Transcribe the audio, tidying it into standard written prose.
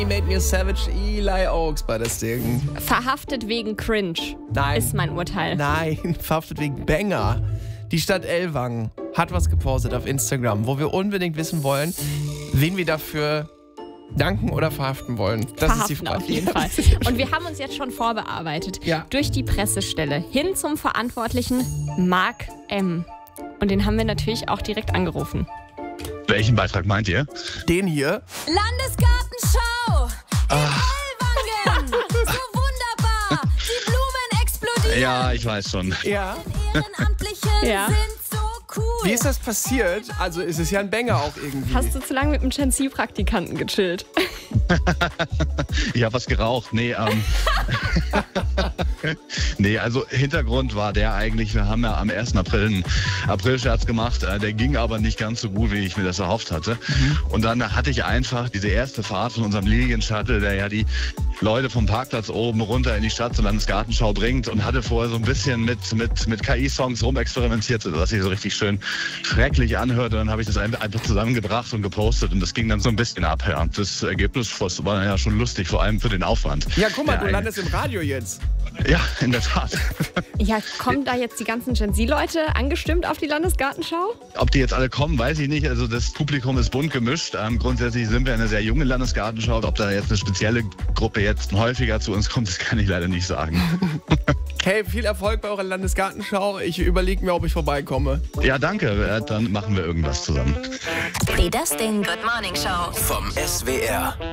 Made Me a Savage, Eli Oaks bei das Ding. Verhaftet wegen Cringe. Nein. Ist mein Urteil. Nein, verhaftet wegen Banger. Die Stadt Ellwangen hat was gepostet auf Instagram, wo wir unbedingt wissen wollen, wen wir dafür danken oder verhaften wollen. Das ist die Frage. Auf jeden Fall. Und wir haben uns jetzt schon vorbearbeitet. Ja. Durch die Pressestelle hin zum Verantwortlichen Marc M. Und den haben wir natürlich auch direkt angerufen. Welchen Beitrag meint ihr? Den hier. Landesgartenschau in Ellwangen. So wunderbar. Die Blumen explodieren. Ja, ich weiß schon. Ja. Ehrenamtlichen Ja. sind so cool. Wie ist das passiert? Also ist es ja ein Banger auch irgendwie. Hast du zu lange mit dem Gen Z-Praktikanten gechillt? Ich habe was geraucht. Nee, also Hintergrund war der eigentlich, wir haben ja am 1. April einen Aprilscherz gemacht, der ging aber nicht ganz so gut, wie ich mir das erhofft hatte. Und dann hatte ich einfach diese erste Fahrt von unserem Lilien-Shuttle, der ja die Leute vom Parkplatz oben runter in die Stadt zur Landesgartenschau bringt und hatte vorher so ein bisschen mit KI-Songs rumexperimentiert, sodass sich so richtig schön schrecklich anhörte. Und dann habe ich das einfach zusammengebracht und gepostet und das ging dann so ein bisschen ab. Ja. Das Ergebnis war ja schon lustig, vor allem für den Aufwand. Ja, guck mal, du landest im Radio jetzt. Ja, in der Tat. Ja, kommen da jetzt die ganzen Gen Z-Leute angestimmt auf die Landesgartenschau? Ob die jetzt alle kommen, weiß ich nicht. Also das Publikum ist bunt gemischt. Grundsätzlich sind wir eine sehr junge Landesgartenschau. Ob da jetzt eine spezielle Gruppe jetzt häufiger zu uns kommt, das kann ich leider nicht sagen. Hey, viel Erfolg bei eurer Landesgartenschau. Ich überlege mir, ob ich vorbeikomme. Ja, danke. Dann machen wir irgendwas zusammen. Die Das Ding Good Morning Show Vom SWR.